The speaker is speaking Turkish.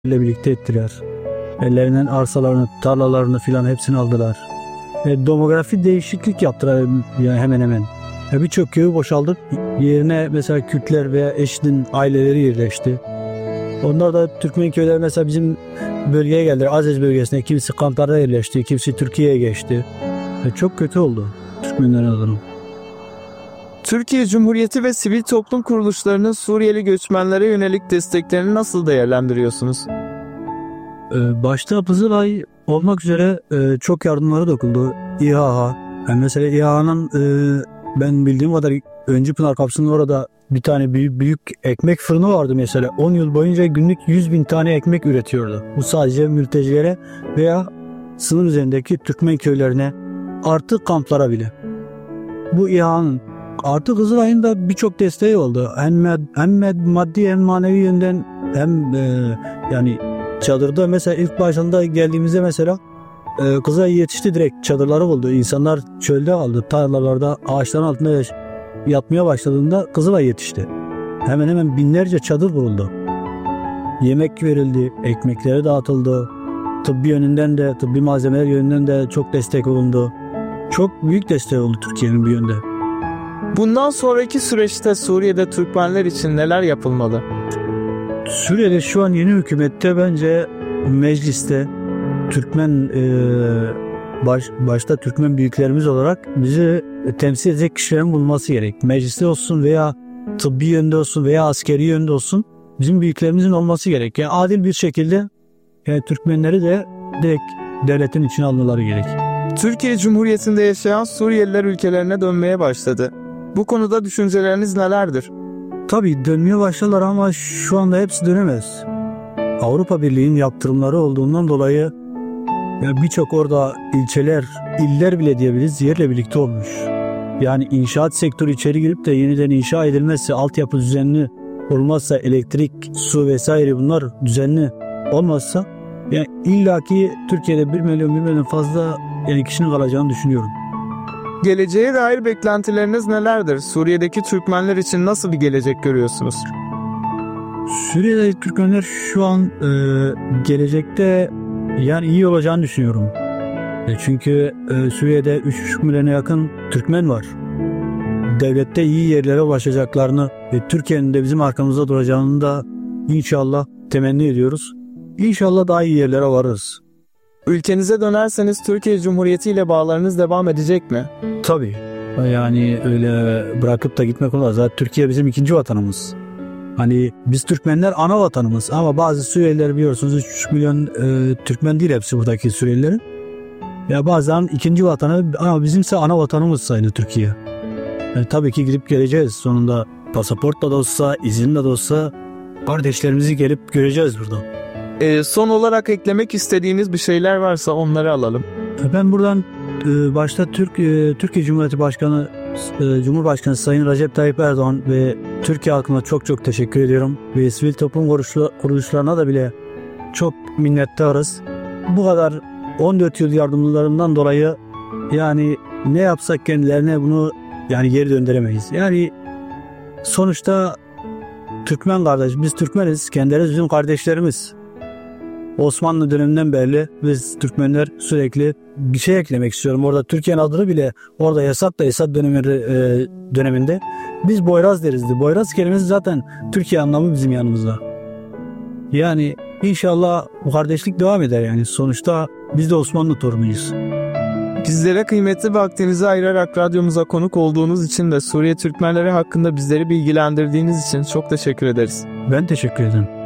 ile birlikte ettiler. Ellerinden arsalarını, tarlalarını filan hepsini aldılar. Demografi değişiklik yaptılar yani hemen hemen. Birçok köyü boşaldık. Yerine mesela Kürtler veya eşinin aileleri yerleşti. Onlar da Türkmen köyleri mesela bizim bölgeye geldiler. Aziz bölgesine kimisi kamplarda yerleşti, kimisi Türkiye'ye geçti. Çok kötü oldu Türkmenlerin adına. Türkiye Cumhuriyeti ve sivil toplum kuruluşlarının Suriyeli göçmenlere yönelik desteklerini nasıl değerlendiriyorsunuz? Başta Hızılay olmak üzere çok yardımları dokundu. İHA. Yani mesela İHA'nın ben bildiğim kadar Öncü Pınar Kapısı'nın orada bir tane büyük ekmek fırını vardı mesela. 10 yıl boyunca günlük 100.000 tane ekmek üretiyordu. Bu sadece mültecilere veya sınır üzerindeki Türkmen köylerine, artık kamplara bile. Bu İHA'nın artık Hızılay'ın da birçok desteği oldu. Hem maddi hem manevi yönden hem yani çadırda mesela ilk başında geldiğimizde mesela Kızılay yetişti, direkt çadırları oldu. İnsanlar çölde kaldı. Tarlalarda ağaçların altında yatmaya başladığında Kızılay yetişti. Hemen hemen binlerce çadır kuruldu. Yemek verildi, ekmekleri dağıtıldı. Tıbbi yönünden de, tıbbi malzemeler yönünden de çok destek olundu. Çok büyük destek oldu Türkiye'nin bu yönde. Bundan sonraki süreçte Suriye'de Türkmenler için neler yapılmalı? Suriye'de şu an yeni hükümette bence mecliste Türkmen başta Türkmen büyüklerimiz olarak bizi temsil edecek kişilerin bulunması gerek. Mecliste olsun veya tıbbi yönde olsun veya askeri yönde olsun bizim büyüklerimizin olması gerek. Yani adil bir şekilde Türkmenleri de direkt devletin içine almaları gerek. Türkiye Cumhuriyeti'nde yaşayan Suriyeliler ülkelerine dönmeye başladı. Bu konuda düşünceleriniz nelerdir? Tabii dönmeye başladılar ama şu anda hepsi dönemez. Avrupa Birliği'nin yaptırımları olduğundan dolayı birçok orada ilçeler, iller bile diyebiliriz yerle birlikte olmuş. Yani inşaat sektörü içeri girip de yeniden inşa edilmezse, altyapı düzenli olmazsa, elektrik, su vesaire bunlar düzenli olmazsa yani illaki Türkiye'de 1 milyon fazla kişinin kalacağını düşünüyorum. Geleceğe dair beklentileriniz nelerdir? Suriye'deki Türkmenler için nasıl bir gelecek görüyorsunuz? Suriye'deki Türkmenler şu an gelecekte yani iyi olacağını düşünüyorum. Çünkü Suriye'de 3,5 milyona yakın Türkmen var. Devlette iyi yerlere ulaşacaklarını ve Türkiye'nin de bizim arkamızda duracağını da inşallah temenni ediyoruz. İnşallah daha iyi yerlere varırız. Ülkenize dönerseniz Türkiye Cumhuriyeti ile bağlarınız devam edecek mi? Tabii. Yani öyle bırakıp da gitmek olmaz. Zaten Türkiye bizim ikinci vatanımız. Hani biz Türkmenler ana vatanımız ama bazı Suriyeliler biliyorsunuz 3,5 milyon Türkmen değil hepsi buradaki Suriyelilerin. Ya bazen ikinci vatanı ama bizimse ana vatanımız sayılır Türkiye. Tabii ki gidip geleceğiz sonunda. Pasaportla da olsa, izinle de olsa kardeşlerimizi gelip göreceğiz burada. Son olarak eklemek istediğiniz bir şeyler varsa onları alalım. Ben buradan başta Türkiye Cumhuriyeti Başkanı, Cumhurbaşkanı Sayın Recep Tayyip Erdoğan ve Türkiye halkına çok teşekkür ediyorum. Ve sivil toplum kuruluşlarına da bile çok minnettarız. Bu kadar 14 yıl yardımlarından dolayı yani ne yapsak kendilerine bunu yani geri döndüremeyiz. Yani sonuçta Türkmen kardeş, biz Türkmeniz, kendileri bizim kardeşlerimiz. Osmanlı döneminden beri biz Türkmenler sürekli bir şey eklemek istiyorum. Orada Türkiye'nin adını bile orada Esad döneminde biz Boyraz derizdi. Boyraz kelimesi zaten Türkiye anlamı bizim yanımızda. Yani inşallah bu kardeşlik devam eder yani. Sonuçta biz de Osmanlı torunuyuz. Bizlere kıymetli vaktinizi ayırarak radyomuza konuk olduğunuz için de Suriye Türkmenleri hakkında bizleri bilgilendirdiğiniz için çok teşekkür ederiz. Ben teşekkür ederim.